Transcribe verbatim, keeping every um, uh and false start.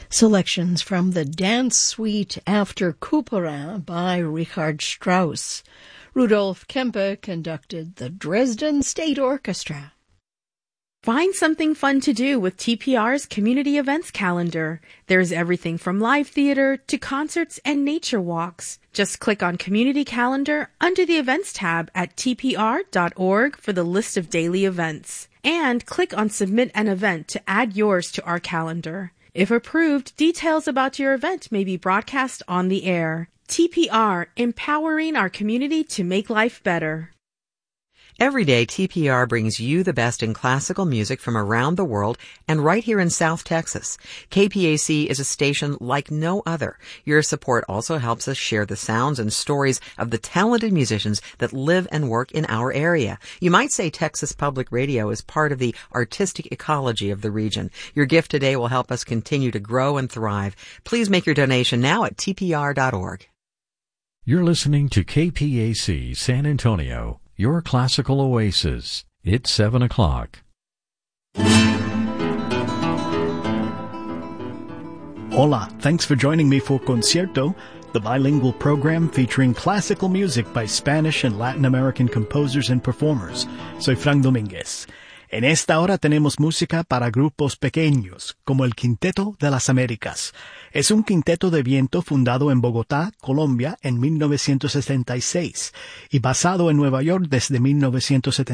Selections from the Dance Suite After Couperin by Richard Strauss. Rudolf Kempe conducted the Dresden State Orchestra. Find something fun to do with T P R's community events calendar. There's everything from live theater to concerts and nature walks. Just click on Community Calendar under the Events tab at T P R dot org for the list of daily events. And click on Submit an Event to add yours to our calendar. If approved, details about your event may be broadcast on the air. T P R, empowering our community to make life better. Every day, T P R brings you the best in classical music from around the world and right here in South Texas. K P A C is a station like no other. Your support also helps us share the sounds and stories of the talented musicians that live and work in our area. You might say Texas Public Radio is part of the artistic ecology of the region. Your gift today will help us continue to grow and thrive. Please make your donation now at T P R dot org. You're listening to K P A C San Antonio, your classical oasis. It's seven o'clock. Hola, thanks for joining me for Concierto, the bilingual program featuring classical music by Spanish and Latin American composers and performers. Soy Frank Domínguez. En esta hora tenemos música para grupos pequeños, como el Quinteto de las Américas. Es un quinteto de viento fundado en Bogotá, Colombia, en mil novecientos setenta y seis y basado en Nueva York desde mil novecientos setenta y seis.